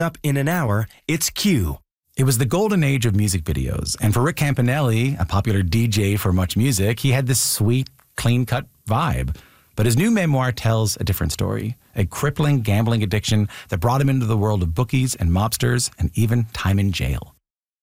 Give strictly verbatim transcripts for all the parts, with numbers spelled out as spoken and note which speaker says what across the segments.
Speaker 1: Up in an hour, it's Q.
Speaker 2: It was the golden age of music videos, and for Rick Campanelli, a popular D J for Much Music, he had this sweet, clean-cut vibe. But his new memoir tells a different story, a crippling gambling addiction that brought him into the world of bookies and mobsters and even time in jail.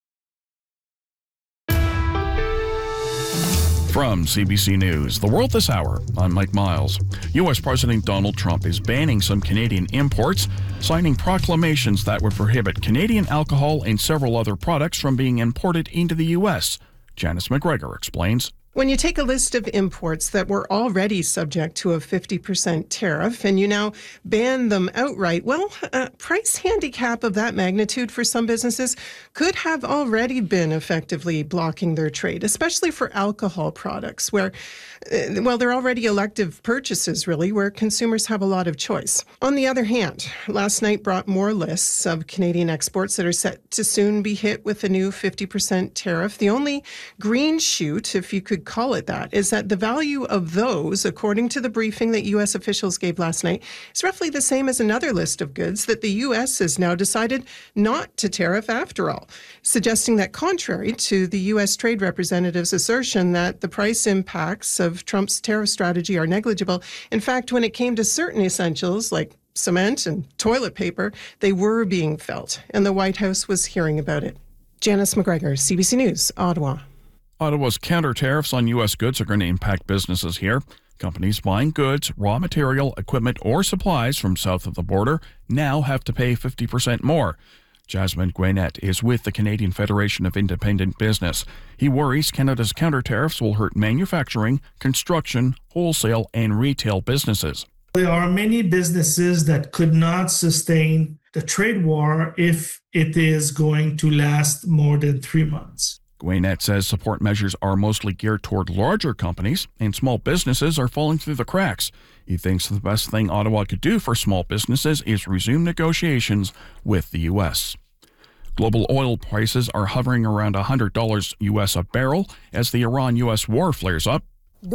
Speaker 3: From C B C News, The World This Hour, I'm Mike Miles. U S President Donald Trump is banning some Canadian imports, signing proclamations that would prohibit Canadian alcohol and several other products from being imported into the U S. Janice McGregor explains.
Speaker 4: When you take a list of imports that were already subject to a fifty percent tariff and you now ban them outright, well, a price handicap of that magnitude for some businesses could have already been effectively blocking their trade, especially for alcohol products where, uh, well, they're already elective purchases, really, where consumers have a lot of choice. On the other hand, last night brought more lists of Canadian exports that are set to soon be hit with a new fifty percent tariff. The only green shoot, if you could call it that, is that the value of those, according to the briefing that U S officials gave last night, is roughly the same as another list of goods that the U S has now decided not to tariff after all, suggesting that contrary to the U S Trade Representative's assertion that the price impacts of Trump's tariff strategy are negligible, in fact, when it came to certain essentials like cement and toilet paper, they were being felt, and the White House was hearing about it. Janice McGregor, C B C News, Ottawa.
Speaker 3: Ottawa's counter tariffs on U S goods are going to impact businesses here. Companies buying goods, raw material, equipment, or supplies from south of the border now have to pay fifty percent more. Jasmine Guenette is with the Canadian Federation of Independent Business. He worries Canada's counter tariffs will hurt manufacturing, construction, wholesale, and retail businesses.
Speaker 5: There are many businesses that could not sustain the trade war if it is going to last more than three months.
Speaker 3: Guenette says support measures are mostly geared toward larger companies, and small businesses are falling through the cracks. He thinks the best thing Ottawa could do for small businesses is resume negotiations with the U S. Global oil prices are hovering around one hundred dollars U S a barrel as the Iran-U S war flares up. A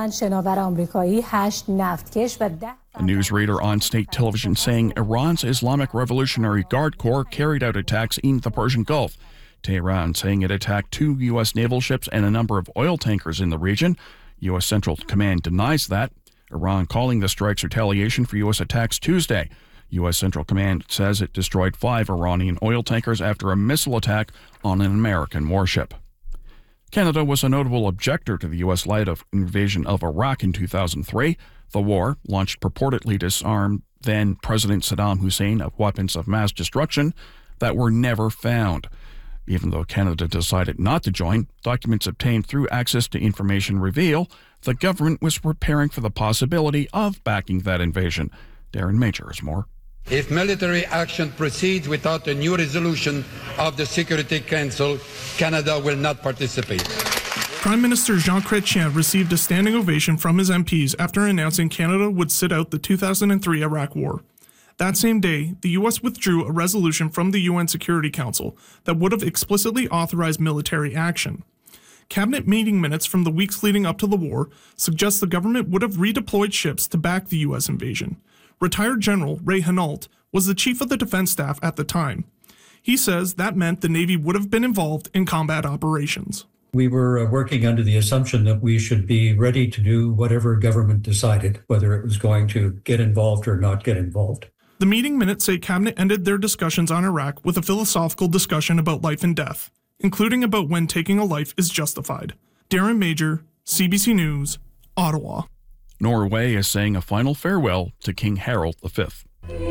Speaker 3: newsreader on state television saying Iran's Islamic Revolutionary Guard Corps carried out attacks in the Persian Gulf. Tehran saying it attacked two U S naval ships and a number of oil tankers in the region. U S Central Command denies that. Iran calling the strikes retaliation for U S attacks Tuesday. U S Central Command says it destroyed five Iranian oil tankers after a missile attack on an American warship. Canada was a notable objector to the U S-led invasion of Iraq in two thousand three. The war, launched purportedly to disarm then President Saddam Hussein of weapons of mass destruction that were never found. Even though Canada decided not to join, documents obtained through Access to Information reveal the government was preparing for the possibility of backing that invasion. Darren Major has more.
Speaker 6: If military action proceeds without a new resolution of the Security Council, Canada will not participate.
Speaker 7: Prime Minister Jean Chrétien received a standing ovation from his M Ps after announcing Canada would sit out the two thousand three Iraq War. That same day, the U S withdrew a resolution from the U N Security Council that would have explicitly authorized military action. Cabinet meeting minutes from the weeks leading up to the war suggest the government would have redeployed ships to back the U S invasion. Retired General Ray Hinault was the chief of the defense staff at the time. He says that meant the Navy would have been involved in combat operations.
Speaker 8: We were uh, working under the assumption that we should be ready to do whatever government decided, whether it was going to get involved or not get involved.
Speaker 7: The meeting minutes say Cabinet ended their discussions on Iraq with a philosophical discussion about life and death, including about when taking a life is justified. Darren Major, C B C News, Ottawa.
Speaker 3: Norway is saying a final farewell to King Harald the Fifth.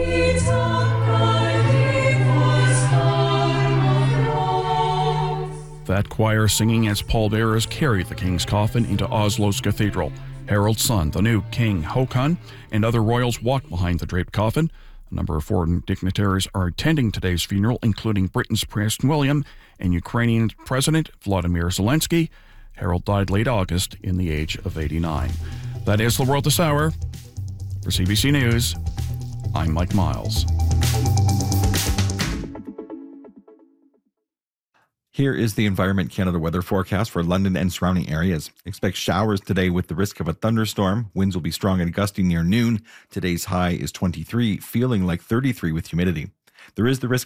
Speaker 3: That choir singing as pallbearers carry the king's coffin into Oslo's cathedral. Harald's son, the new King Håkon, and other royals walk behind the draped coffin. A number of foreign dignitaries are attending today's funeral, including Britain's Prince William and Ukrainian President Volodymyr Zelensky. Harald died late August in the age of eighty-nine. That is The World This Hour. For C B C News, I'm Mike Miles.
Speaker 9: Here is the Environment Canada weather forecast for London and surrounding areas. Expect showers today with the risk of a thunderstorm. Winds will be strong and gusty near noon. Today's high is twenty-three, feeling like thirty-three with humidity. There is the risk